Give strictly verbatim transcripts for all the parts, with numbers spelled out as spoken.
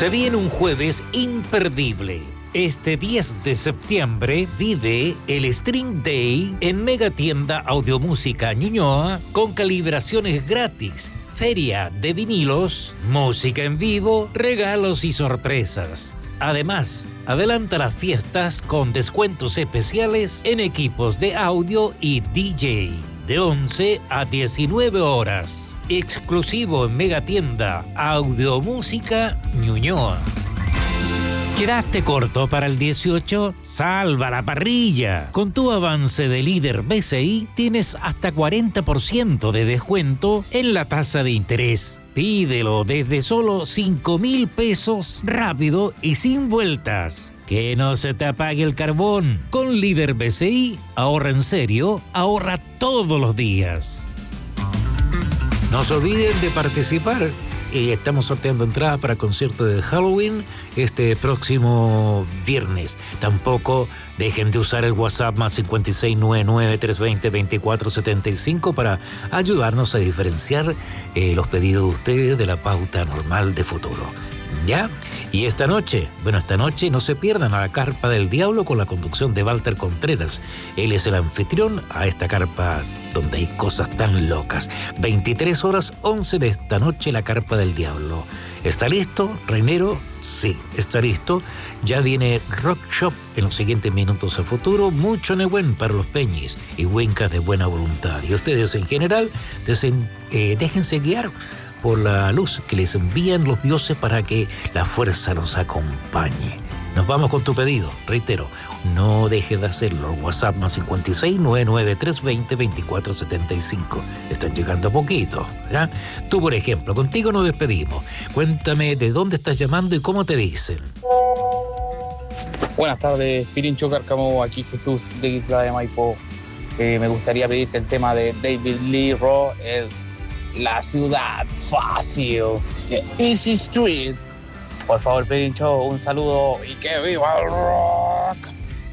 Se viene un jueves imperdible. Este diez de septiembre vive el String Day en Megatienda Audiomúsica Ñuñoa con calibraciones gratis, feria de vinilos, música en vivo, regalos y sorpresas. Además, adelanta las fiestas con descuentos especiales en equipos de audio y D J de once a diecinueve horas. Exclusivo en Megatienda Audiomúsica Ñuñoa. ¿Quedaste corto para el dieciocho? ¡Salva la parrilla! Con tu avance de líder B C I tienes hasta cuarenta por ciento de descuento en la tasa de interés. Pídelo desde solo cinco mil pesos, rápido y sin vueltas. Que no se te apague el carbón. Con líder B C I, ahorra en serio, ahorra todos los días. No se olviden de participar. Y estamos sorteando entradas para el concierto de Halloween este próximo viernes. Tampoco dejen de usar el WhatsApp más cinco seis nueve nueve, tres dos cero, dos cuatro siete cinco para ayudarnos a diferenciar eh, los pedidos de ustedes de la pauta normal de futuro. ¿Ya? Y esta noche, bueno, esta noche no se pierdan a la Carpa del Diablo con la conducción de Walter Contreras. Él es el anfitrión a esta carpa donde hay cosas tan locas. veintitrés horas once de esta noche, la Carpa del Diablo. ¿Está listo, Reinero? Sí, está listo. Ya viene Rock Shop en los siguientes minutos a futuro. Mucho Nehuen para los peñis y huencas de buena voluntad. Y ustedes en general, desen, eh, déjense guiar por la luz que les envían los dioses para que la fuerza nos acompañe. Nos vamos con tu pedido. Reitero, no dejes de hacerlo. WhatsApp más cinco seis nueve nueve, tres dos cero, dos cuatro siete cinco. Están llegando a poquito, ¿ya? Tú, por ejemplo, contigo nos despedimos. Cuéntame de dónde estás llamando y cómo te dicen. Buenas tardes, Pirincho Cárcamo, aquí Jesús de Isla de Maipo. Eh, me gustaría pedirte el tema de David Lee Roth, el La Ciudad Fácil, de Easy Street. Por favor, Pirincho, un saludo y que viva el rock.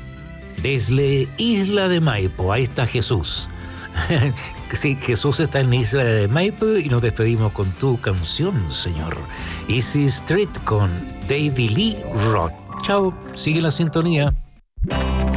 Desde Isla de Maipo, ahí está Jesús. Sí, Jesús está en Isla de Maipo y nos despedimos con tu canción, señor. Easy Street con David Lee Roth. Chao, sigue la sintonía.